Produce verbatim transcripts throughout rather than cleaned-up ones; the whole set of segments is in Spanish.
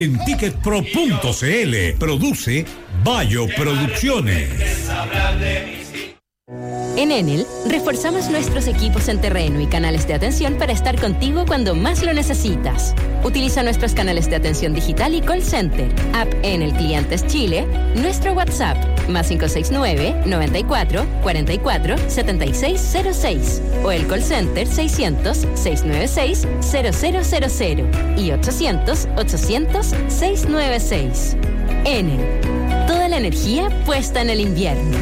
En ticketpro punto cl produce Bayo Producciones. En Enel, reforzamos nuestros equipos en terreno y canales de atención para estar contigo cuando más lo necesitas. Utiliza nuestros canales de atención digital y call center, app Enel Clientes Chile, nuestro WhatsApp, más cinco seis nueve, noventa y cuatro, cuarenta y cuatro, setenta y seis cero seis, o el call center seiscientos, seiscientos noventa y seis, cero cero cero cero y ochocientos, ochocientos, seiscientos noventa y seis. Enel, toda la energía puesta en el invierno.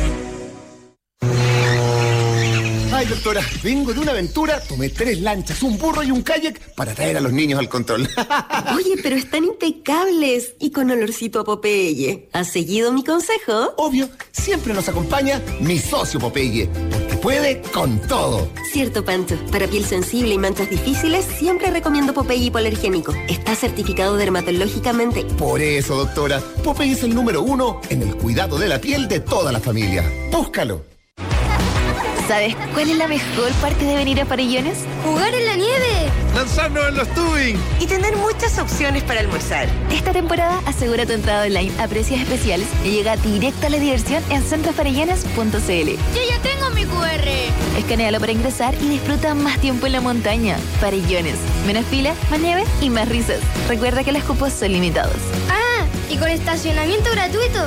Ay, doctora, vengo de una aventura, tomé tres lanchas, un burro y un kayak para traer a los niños al control. Oye, pero están impecables y con olorcito a Popeye. ¿Has seguido mi consejo? Obvio, siempre nos acompaña mi socio Popeye, porque puede con todo. Cierto, Pancho. Para piel sensible y manchas difíciles, siempre recomiendo Popeye hipoalergénico. Está certificado dermatológicamente. Por eso, doctora, Popeye es el número uno en el cuidado de la piel de toda la familia. Búscalo. ¿Sabes cuál es la mejor parte de venir a Farellones? ¡Jugar en la nieve! ¡Lanzarnos en los tubing! Y tener muchas opciones para almorzar. Esta temporada asegura tu entrada online a precios especiales y llega directo a la diversión en centro farellones punto cl. ¡Yo ya tengo mi cu erre! Escanéalo para ingresar y disfruta más tiempo en la montaña. Farellones. Menos fila, más nieve y más risas. Recuerda que los cupos son limitados. ¡Ah! ¿Y con estacionamiento gratuito?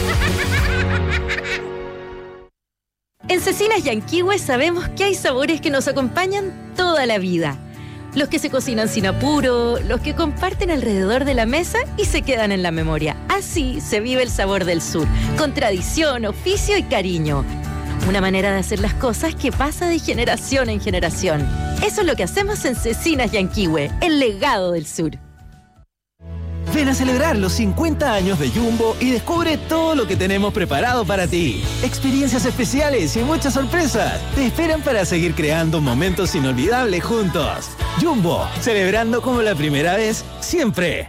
En Cecinas Yanquihue sabemos que hay sabores que nos acompañan toda la vida. Los que se cocinan sin apuro, los que comparten alrededor de la mesa y se quedan en la memoria. Así se vive el sabor del sur, con tradición, oficio y cariño. Una manera de hacer las cosas que pasa de generación en generación. Eso es lo que hacemos en Cecinas Yanquihue, el legado del sur. Ven a celebrar los cincuenta años de Jumbo y descubre todo lo que tenemos preparado para ti. Experiencias especiales y muchas sorpresas te esperan para seguir creando momentos inolvidables juntos. Jumbo, celebrando como la primera vez, siempre.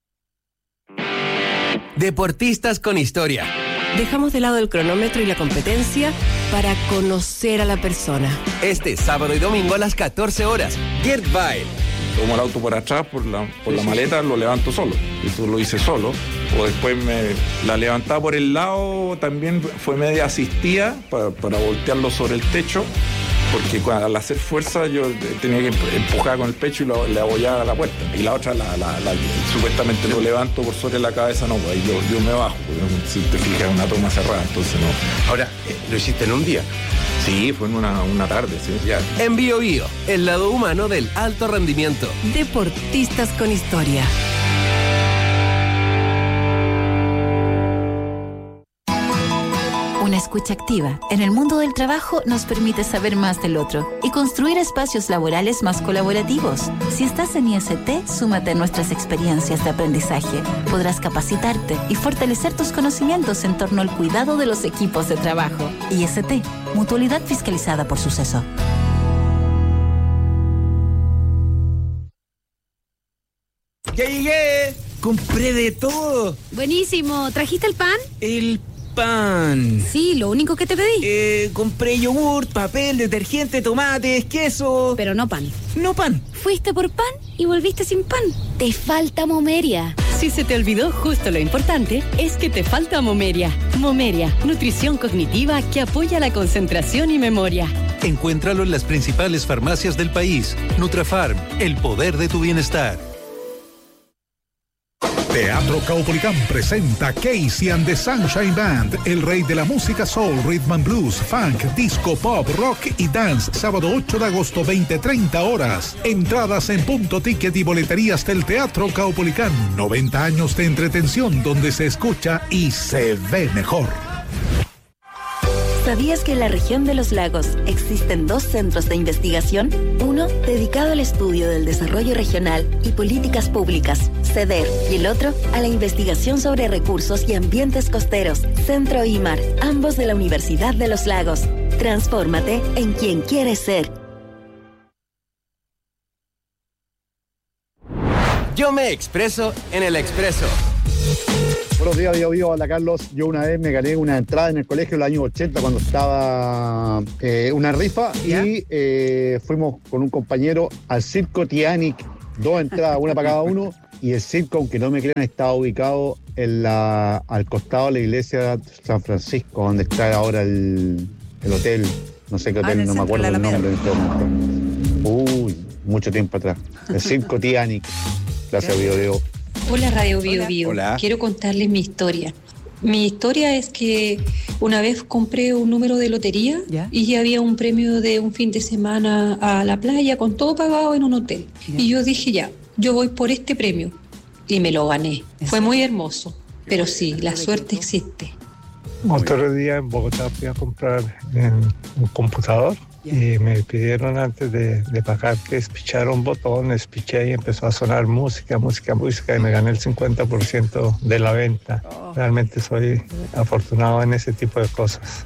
Deportistas con historia. Dejamos de lado el cronómetro y la competencia para conocer a la persona. Este sábado y domingo a las catorce horas, Gert Weil. Tomo el auto por atrás, por la, por la maleta, lo levanto solo. Eso lo hice solo. O después me la levantaba por el lado, también fue media asistida para, para voltearlo sobre el techo, porque cuando, al hacer fuerza yo tenía que empujar con el pecho y lo, le abollaba a la puerta. Y la otra, la, la, la, supuestamente lo levanto por sobre la cabeza, no, pues ahí yo, yo me bajo. Si te fijas, es una toma cerrada, entonces no. Ahora, ¿lo hiciste en un día? Sí, fue en una, una tarde, sí. Ya. En Bio Bio, el lado humano del alto rendimiento. Deportistas con historia. Una escucha activa en el mundo del trabajo nos permite saber más del otro y construir espacios laborales más colaborativos. Si estás en I S T, súmate a nuestras experiencias de aprendizaje. Podrás capacitarte y fortalecer tus conocimientos en torno al cuidado de los equipos de trabajo. I S T, mutualidad fiscalizada por Suceso. ¡Ya llegué! ¡Compré de todo! Buenísimo. ¿Trajiste el pan? El pan. Sí, lo único que te pedí. Eh, compré yogur, papel, detergente, tomates, queso. Pero no pan. No pan. Fuiste por pan y volviste sin pan. Te falta Momeria. Si se te olvidó justo lo importante, es que te falta Momeria. Momeria, nutrición cognitiva que apoya la concentración y memoria. Encuéntralo en las principales farmacias del país. Nutrafarm, el poder de tu bienestar. Teatro Caupolicán presenta Casey and the Sunshine Band, el rey de la música soul, rhythm and blues, funk, disco, pop, rock y dance, sábado ocho de agosto, veinte treinta horas. Entradas en Punto Ticket y boleterías del Teatro Caupolicán. noventa años de entretención donde se escucha y se ve mejor. ¿Sabías que en la región de los lagos existen dos centros de investigación? Uno dedicado al estudio del desarrollo regional y políticas públicas, CEDER, y el otro a la investigación sobre recursos y ambientes costeros, Centro I M A R, ambos de la Universidad de los Lagos. Transfórmate en quien quieres ser. Yo me expreso en el Expreso. Buenos días, Bio Bio, hola Carlos. Yo una vez me gané una entrada en el colegio en los años ochenta cuando estaba eh, una rifa. ¿Ya? Y eh, fuimos con un compañero al Circo Titanic, dos entradas, una para cada uno, y el circo, aunque no me crean, está ubicado en la, al costado de la iglesia de San Francisco, donde está ahora el, el hotel, no sé qué hotel, ah, no me acuerdo el nombre en este momento. Uy, mucho tiempo atrás. El circo Titanic. Gracias, Bio Bio. Hola, Radio Bio Bio. Hola. Quiero contarles mi historia. Mi historia es que una vez compré un número de lotería ¿Ya? y había un premio de un fin de semana a la playa con todo pagado en un hotel. ¿Ya? Y yo dije, ya, yo voy por este premio. Y me lo gané. ¿Eso? Fue muy hermoso. Pero sí, la suerte existe. Otro día en Bogotá fui a comprar en un computador y me pidieron antes de, de pagar que espichara un botón, espiché y empezó a sonar música, música, música y me gané el cincuenta por ciento de la venta. Realmente soy afortunado en ese tipo de cosas.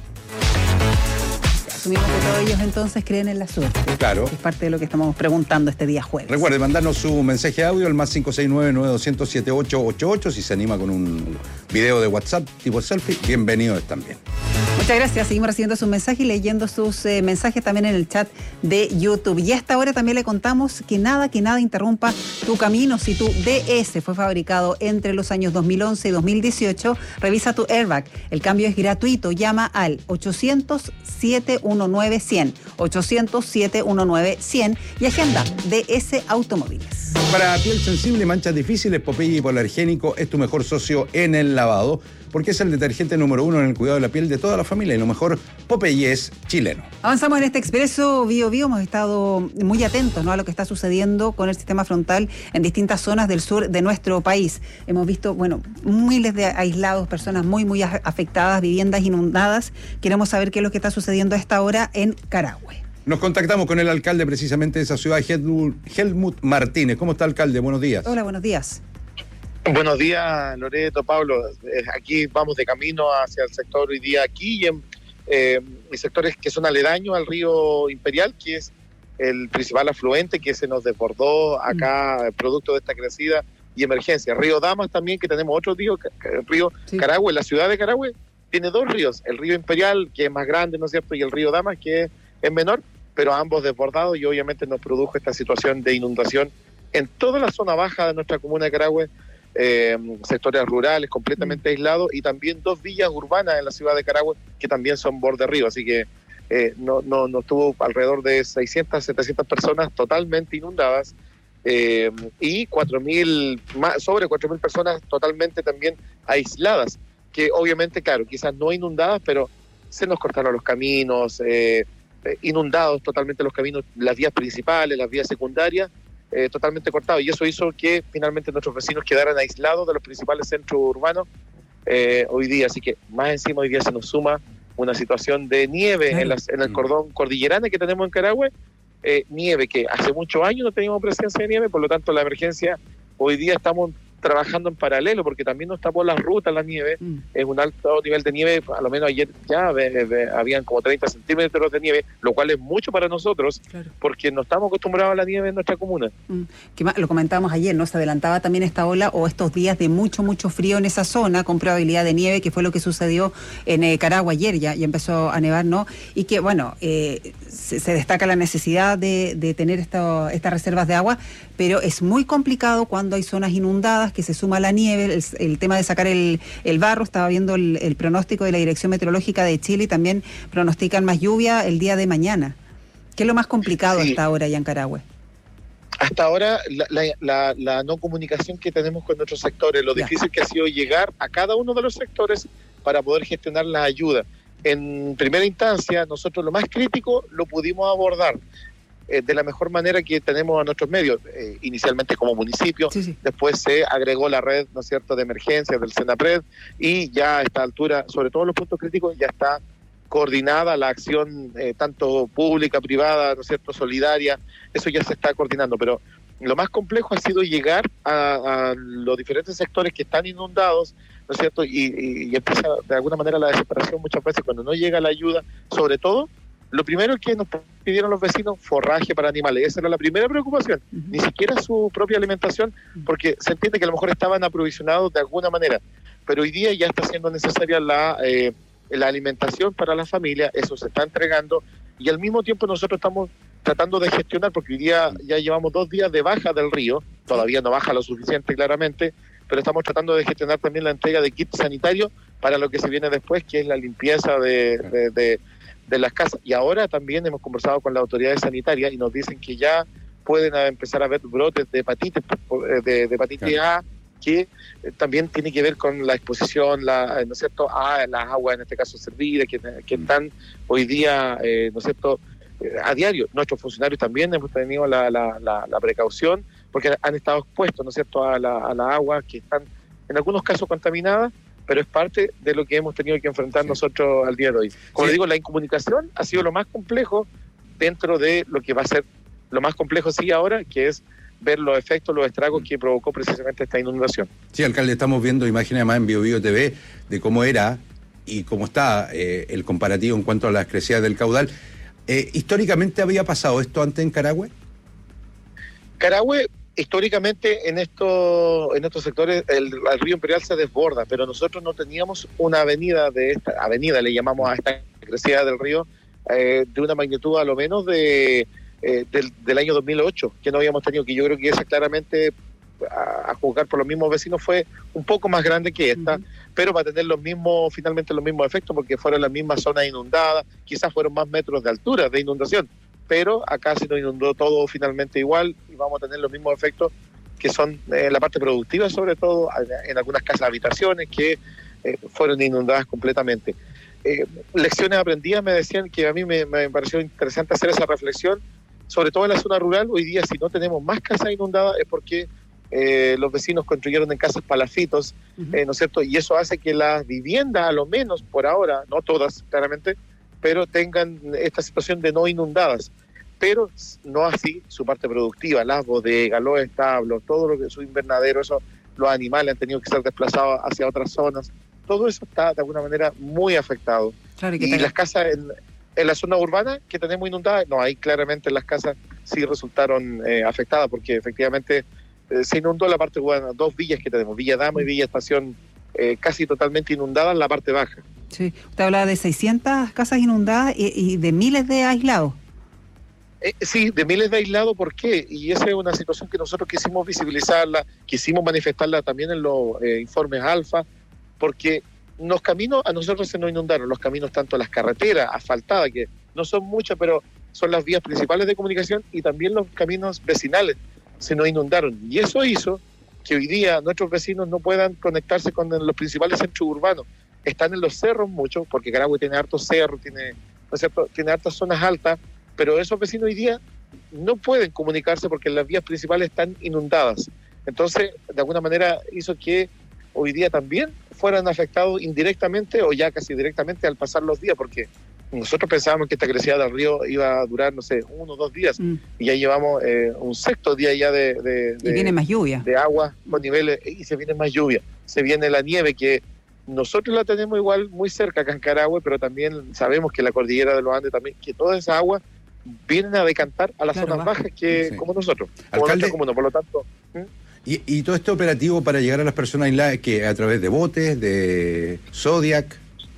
Asumimos que todos ellos entonces creen en la suerte. Claro. Es parte de lo que estamos preguntando este día jueves. Recuerde mandarnos su mensaje de audio al más cinco seis nueve, nueve dos cero cero, siete ocho ocho ocho. Si se anima con un video de WhatsApp tipo selfie, bienvenidos también. Muchas gracias. Seguimos recibiendo sus mensajes y leyendo sus eh, mensajes también en el chat de YouTube. Y a esta hora también le contamos que nada, que nada interrumpa tu camino. Si tu D S fue fabricado entre los años dos mil once y dos mil dieciocho, revisa tu airbag. El cambio es gratuito. Llama al ochocientos, siete uno nueve, cien. ochocientos, siete uno nueve, cien y agenda D S Automóviles. Para piel sensible y manchas difíciles, Popeye Hipoalergénico es tu mejor socio en el lavado, porque es el detergente número uno en el cuidado de la piel de toda la familia y lo mejor, Popeye es chileno. Avanzamos en este Expreso Bio Bio. Hemos estado muy atentos, ¿no?, a lo que está sucediendo con el sistema frontal en distintas zonas del sur de nuestro país. Hemos visto, bueno, miles de aislados, personas muy, muy afectadas, viviendas inundadas. Queremos saber qué es lo que está sucediendo a esta hora en Carahue. Nos contactamos con el alcalde precisamente de esa ciudad, Helmut Martínez. ¿Cómo está, alcalde? Buenos días. Hola, buenos días. Buenos días, Loreto, Pablo. Aquí vamos de camino hacia el sector hoy día aquí y en eh, sectores que son aledaños al río Imperial, que es el principal afluente que se nos desbordó acá, mm. producto de esta crecida y emergencia. Río Damas también, que tenemos otro río, el río sí. Carahue. La ciudad de Carahue tiene dos ríos, el río Imperial, que es más grande, ¿no es cierto?, y el río Damas, que es, es menor, pero ambos desbordados, y obviamente nos produjo esta situación de inundación en toda la zona baja de nuestra comuna de Carahue. Eh, sectores rurales completamente mm. aislados y también dos villas urbanas en la ciudad de Carahue que también son borde río, así que eh, no, no, no tuvo alrededor de seiscientas, setecientas personas totalmente inundadas eh, y cuatro mil, más, sobre cuatro mil personas totalmente también aisladas, que obviamente, claro, quizás no inundadas, pero se nos cortaron los caminos, eh, eh, inundados totalmente los caminos, las vías principales, las vías secundarias, Eh, totalmente cortado, y eso hizo que finalmente nuestros vecinos quedaran aislados de los principales centros urbanos eh, hoy día, así que más encima hoy día se nos suma una situación de nieve claro. en, las, en el cordón cordillerano que tenemos en Carahue, eh, nieve que hace muchos años no teníamos presencia de nieve, por lo tanto la emergencia hoy día estamos trabajando en paralelo porque también nos tapó las rutas la nieve, mm. es un alto nivel de nieve, a lo menos ayer ya ve, ve, habían como treinta centímetros de nieve, lo cual es mucho para nosotros claro. porque no estamos acostumbrados a la nieve en nuestra comuna. Mm. Que lo comentábamos ayer, ¿no? Se adelantaba también esta ola o estos días de mucho, mucho frío en esa zona con probabilidad de nieve, que fue lo que sucedió en eh, Carahue ayer, ya, ya empezó a nevar, ¿no? Y que, bueno, eh, se, se destaca la necesidad de, de tener esto, estas reservas de agua, pero es muy complicado cuando hay zonas inundadas, que se suma la nieve, el, el tema de sacar el, el barro. Estaba viendo el, el pronóstico de la Dirección Meteorológica de Chile y también pronostican más lluvia el día de mañana. ¿Qué es lo más complicado sí. hasta ahora allá en Carahue? Hasta ahora la, la, la, la no comunicación que tenemos con nuestros sectores, lo ya. difícil que ha sido llegar a cada uno de los sectores para poder gestionar la ayuda. En primera instancia, nosotros lo más crítico lo pudimos abordar de la mejor manera que tenemos a nuestros medios, eh, inicialmente como municipio, sí, sí. después se agregó la red, ¿no es cierto?, de emergencia del Senapred, y ya a esta altura, sobre todo los puntos críticos, ya está coordinada la acción eh, tanto pública, privada, ¿no es cierto?, solidaria, eso ya se está coordinando, pero lo más complejo ha sido llegar a, a los diferentes sectores que están inundados, ¿no es cierto?, y, y, y empieza de alguna manera la desesperación muchas veces cuando no llega la ayuda, sobre todo. Lo primero que nos pidieron los vecinos, forraje para animales. Esa era la primera preocupación. Uh-huh. Ni siquiera su propia alimentación, porque se entiende que a lo mejor estaban aprovisionados de alguna manera. Pero hoy día ya está siendo necesaria la, eh, la alimentación para la familia, eso se está entregando, y al mismo tiempo nosotros estamos tratando de gestionar, porque hoy día ya llevamos dos días de baja del río, todavía no baja lo suficiente claramente, pero estamos tratando de gestionar también la entrega de kits sanitarios para lo que se viene después, que es la limpieza de, de, de, de las casas. Y ahora también hemos conversado con las autoridades sanitarias y nos dicen que ya pueden empezar a haber brotes de hepatitis, de, de hepatitis A, que eh, también tiene que ver con la exposición, la, ¿no es cierto?, a las aguas, en este caso servidas, que, que están hoy día, eh, ¿no es cierto?, eh, a diario. Nuestros funcionarios también hemos tenido la, la, la, la precaución, porque han estado expuestos, ¿no es cierto?, a la, a la agua, que están en algunos casos contaminadas, pero es parte de lo que hemos tenido que enfrentar sí. nosotros al día de hoy. Como sí. digo, la incomunicación ha sido lo más complejo dentro de lo que va a ser lo más complejo sí ahora, que es ver los efectos, los estragos que provocó precisamente esta inundación. Sí, alcalde, estamos viendo imágenes además en Bio Bio T V de cómo era y cómo está eh, el comparativo en cuanto a las crecidas del caudal. Eh, ¿Históricamente había pasado esto antes en Carahue? Carahue, históricamente en estos en estos sectores el, el río Imperial se desborda, pero nosotros no teníamos una avenida de esta avenida, le llamamos a esta crecida del río, eh, de una magnitud a lo menos de Eh, del, del año dos mil ocho, que no habíamos tenido, que yo creo que esa claramente, a, a juzgar por los mismos vecinos, fue un poco más grande que esta, uh-huh. pero va a tener los mismos, finalmente los mismos efectos, porque fueron las mismas zonas inundadas, quizás fueron más metros de altura de inundación, pero acá se nos inundó todo finalmente igual, y vamos a tener los mismos efectos que son en eh, la parte productiva, sobre todo en, en algunas casas de habitaciones que eh, fueron inundadas completamente. Eh, lecciones aprendidas, me decían que a mí me, me pareció interesante hacer esa reflexión, sobre todo en la zona rural. Hoy día, si no tenemos más casas inundadas, es porque eh, los vecinos construyeron en casas palafitos, uh-huh. eh, ¿no es cierto? Y eso hace que las viviendas, a lo menos por ahora, no todas claramente, pero tengan esta situación de no inundadas. Pero no así su parte productiva, las bodegas, los establos, todo lo que es su invernadero, eso, los animales han tenido que ser desplazados hacia otras zonas. Todo eso está de alguna manera muy afectado. Claro, y, y las casas en... En la zona urbana que tenemos inundada, no, ahí claramente las casas sí resultaron eh, afectadas, porque efectivamente eh, se inundó la parte urbana, dos villas que tenemos, Villa Dama y Villa Estación, eh, casi totalmente inundadas en la parte baja. Sí, usted hablaba de seiscientas casas inundadas y, y de miles de aislados. Eh, sí, de miles de aislados, ¿por qué? Y esa es una situación que nosotros quisimos visibilizarla, quisimos manifestarla también en los eh, informes alfa, porque los caminos a nosotros se nos inundaron, los caminos tanto las carreteras asfaltadas, que no son muchas, pero son las vías principales de comunicación, y también los caminos vecinales se nos inundaron. Y eso hizo que hoy día nuestros vecinos no puedan conectarse con los principales centros urbanos. Están en los cerros mucho, porque Carahue tiene hartos cerros, tiene, ¿no es cierto?, tiene hartas zonas altas, pero esos vecinos hoy día no pueden comunicarse porque las vías principales están inundadas. Entonces, de alguna manera hizo que hoy día también fueran afectados indirectamente o ya casi directamente al pasar los días, porque nosotros pensábamos que esta crecida del río iba a durar, no sé, uno o dos días, mm. y ya llevamos eh, un sexto día ya de, de, de, y viene más lluvia. de agua con niveles, y se viene más lluvia, se viene la nieve, que nosotros la tenemos igual muy cerca acá en Carahue, pero también sabemos que la cordillera de los Andes también, que toda esa agua vienen a decantar a las claro, zonas bajas que sí. como nosotros, como Alcalde, como no, por lo tanto... ¿eh? Y, y todo este operativo para llegar a las personas aisladas, que a través de botes, de Zodiac.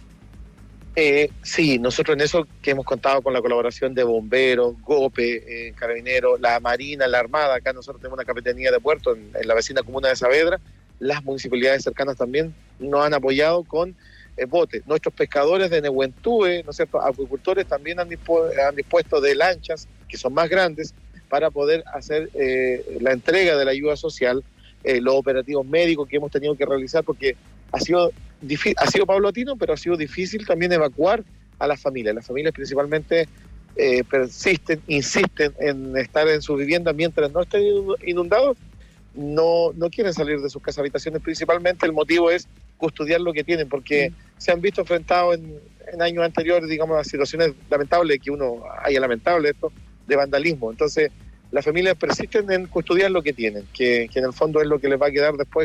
Eh, sí, nosotros en eso que hemos contado con la colaboración de bomberos, GOPE, eh, Carabineros, la Marina, la Armada. Acá nosotros tenemos una capitanía de puerto en, en la vecina comuna de Saavedra. Las municipalidades cercanas también nos han apoyado con eh, botes. Nuestros pescadores de Nehuentúe, ¿no es cierto?, acuicultores también han, dispu- han dispuesto de lanchas que son más grandes, para poder hacer eh, la entrega de la ayuda social, eh, los operativos médicos que hemos tenido que realizar, porque ha sido difícil, ha sido paulatino, pero ha sido difícil también evacuar a las familias. Las familias principalmente eh, persisten, insisten en estar en su vivienda mientras no estén inundados, no, no quieren salir de sus casas habitaciones. Principalmente el motivo es custodiar lo que tienen, porque sí. se han visto enfrentados en, en años anteriores, digamos, a situaciones lamentables, que uno haya lamentable esto, de vandalismo. Entonces, las familias persisten en custodiar lo que tienen, que, que en el fondo es lo que les va a quedar después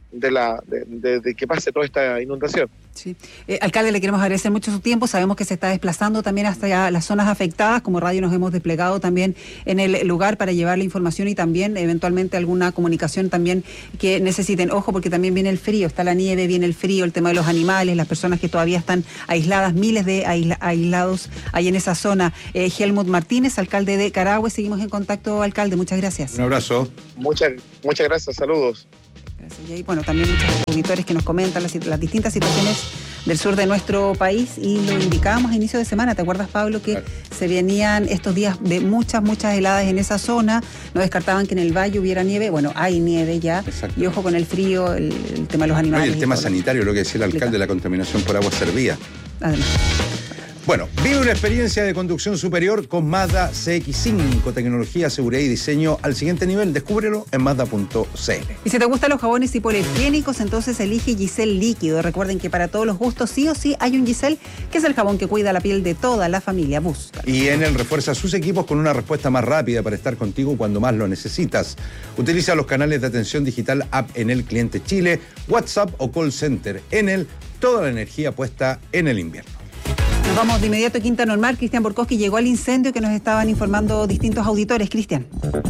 de la de, de, de que pase toda esta inundación. Sí. Eh, alcalde, le queremos agradecer mucho su tiempo. Sabemos que se está desplazando también hasta las zonas afectadas. Como radio nos hemos desplegado también en el lugar para llevar la información y también eventualmente alguna comunicación también que necesiten. Ojo, porque también viene el frío, está la nieve, viene el frío, el tema de los animales, las personas que todavía están aisladas, miles de aisla, aislados ahí en esa zona. Eh, Helmut Martínez, alcalde de Carahue. Seguimos en contacto, alcalde. Muchas gracias. Un abrazo. Muchas, muchas gracias. Saludos. Y ahí, bueno, también muchos auditores que nos comentan las, las distintas situaciones del sur de nuestro país y lo indicábamos a inicio de semana. ¿Te acuerdas, Pablo, que claro, se venían estos días de muchas, muchas heladas en esa zona? No descartaban que en el valle hubiera nieve. Bueno, hay nieve ya. Exacto. Y ojo con el frío, el, el tema de los animales. No, y el tema sanitario, lo que decía el alcalde, la contaminación por agua servía. Además. Bueno, vive una experiencia de conducción superior con Mazda C X cinco, tecnología, seguridad y diseño al siguiente nivel. Descúbrelo en mazda punto c l. Y si te gustan los jabones hipoalergénicos, entonces elige Giselle Líquido. Recuerden que para todos los gustos sí o sí hay un Giselle, que es el jabón que cuida la piel de toda la familia. Busca. Y en él refuerza sus equipos con una respuesta más rápida para estar contigo cuando más lo necesitas. Utiliza los canales de atención digital App Enel Cliente Chile, WhatsApp o Call Center. Enel, toda la energía puesta en el invierno. Nos vamos de inmediato a Quinta Normal. Cristian Borkowski llegó al incendio que nos estaban informando distintos auditores. Cristian.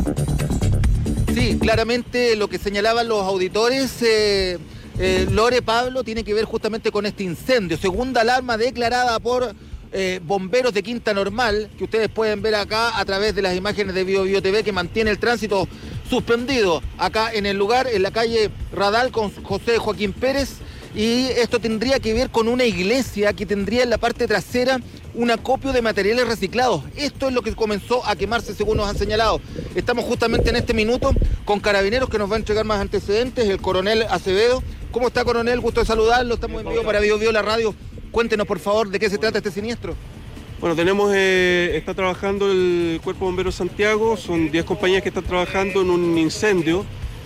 Sí, claramente lo que señalaban los auditores, eh, eh, Lore, Pablo, tiene que ver justamente con este incendio. Segunda alarma declarada por eh, bomberos de Quinta Normal, que ustedes pueden ver acá a través de las imágenes de Bio Bio T V, que mantiene el tránsito suspendido acá en el lugar, en la calle Radal con José Joaquín Pérez. Y esto tendría que ver con una iglesia que tendría en la parte trasera un acopio de materiales reciclados. Esto es lo que comenzó a quemarse, según nos han señalado. Estamos justamente en este minuto con Carabineros, que nos va a entregar más antecedentes, el coronel Acevedo. ¿Cómo está, coronel? Gusto de saludarlo. Estamos en vivo para Bio Bio la radio. Cuéntenos, por favor, de qué se trata este siniestro. Bueno, tenemos, eh, está trabajando el Cuerpo Bombero Santiago. Son diez compañías que están trabajando en un incendio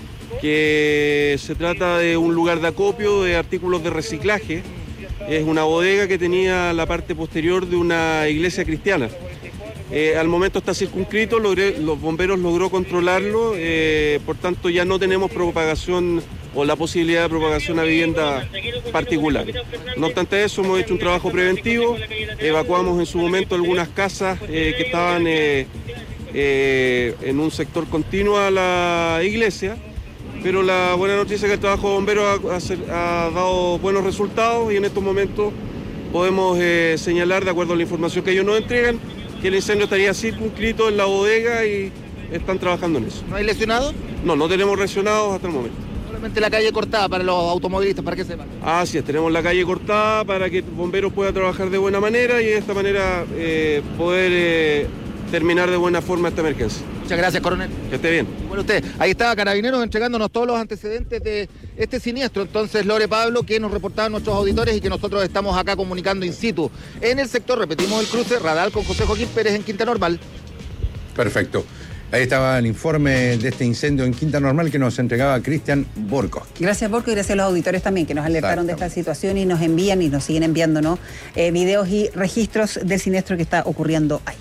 que se trata de un lugar de acopio de artículos de reciclaje. Es una bodega que tenía la parte posterior de una iglesia cristiana. Eh, al momento está circunscrito, logré, los bomberos logró controlarlo, eh, por tanto ya no tenemos propagación o la posibilidad de propagación a vivienda particular. No obstante eso, hemos hecho un trabajo preventivo, evacuamos en su momento algunas casas eh, que estaban eh, eh, en un sector continuo a la iglesia. Pero la buena noticia es que el trabajo de bomberos ha, ha dado buenos resultados y en estos momentos podemos eh, señalar, de acuerdo a la información que ellos nos entregan, que el incendio estaría circunscrito en la bodega y están trabajando en eso. ¿No hay lesionados? No, no tenemos lesionados hasta el momento. Solamente la calle cortada para los automovilistas, para que sepan. Así es, tenemos la calle cortada para que el bombero pueda trabajar de buena manera y de esta manera eh, poder eh, terminar de buena forma esta emergencia. Muchas gracias, coronel. Que esté bien. Bueno, usted, ahí estaba Carabineros entregándonos todos los antecedentes de este siniestro. Entonces, Lore, Pablo, que nos reportaban nuestros auditores y que nosotros estamos acá comunicando in situ. En el sector, repetimos el cruce, Radal con José Joaquín Pérez en Quinta Normal. Perfecto. Ahí estaba el informe de este incendio en Quinta Normal que nos entregaba Cristian Borkowski. Gracias, Borco, y gracias a los auditores también que nos alertaron de esta situación y nos envían y nos siguen enviando, ¿no? Eh, videos y registros del siniestro que está ocurriendo ahí.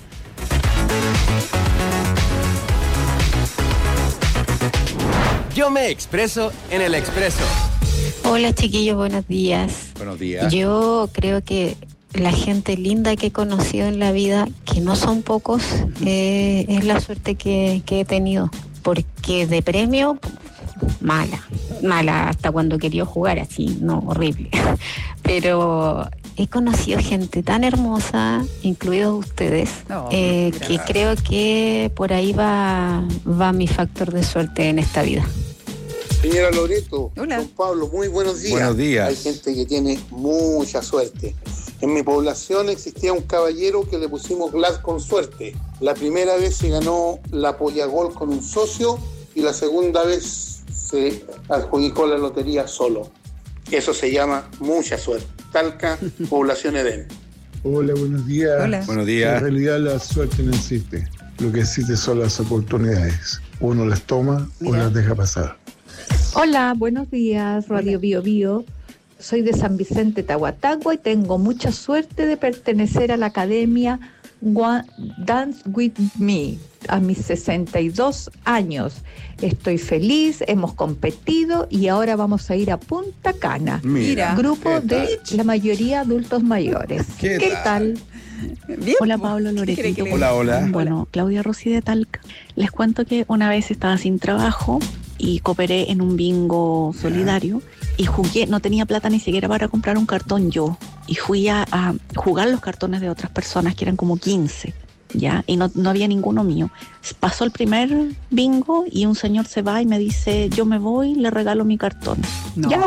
Yo me expreso en el Expreso. Hola, chiquillos, buenos días. Buenos días. Yo creo que la gente linda que he conocido en la vida, que no son pocos, eh, es la suerte que, que he tenido. Porque de premio, mala. Mala hasta cuando quería jugar así, no, horrible. Pero he conocido gente tan hermosa, incluidos ustedes, no, eh, que creo que por ahí va, va mi factor de suerte en esta vida. Señora Loreto, Hola. Don Pablo, muy buenos días. Buenos días. Hay gente que tiene mucha suerte. En mi población existía un caballero que le pusimos Glad con suerte. La primera vez se ganó la Pollagol con un socio y la segunda vez se adjudicó la lotería solo. Eso se llama mucha suerte. Talca, población Edén. Hola, buenos días. Hola. Buenos días. En realidad la suerte no existe. Lo que existe son las oportunidades. Uno las toma o las deja pasar. Hola, buenos días, Radio Bio Bio. Soy de San Vicente, Tahuatagua, y tengo mucha suerte de pertenecer a la Academia One- Dance With Me a mis sesenta y dos años. Estoy feliz, hemos competido y ahora vamos a ir a Punta Cana. Mira, grupo ¿qué de tal? la mayoría adultos mayores. ¿Qué ¿Qué, tal? tal? Bien, Hola pues, Pablo, ¿qué cree que Loretito. le- Hola, hola. Bueno, Claudia Rossi de Talca. Les cuento que una vez estaba sin trabajo y cooperé en un bingo solidario y jugué, no tenía plata ni siquiera para comprar un cartón yo. Y fui a, a jugar los cartones de otras personas, que eran como quince, ¿ya? Y no, no había ninguno mío. Pasó el primer bingo y un señor se va y me dice, yo me voy, le regalo mi cartón. No. Ya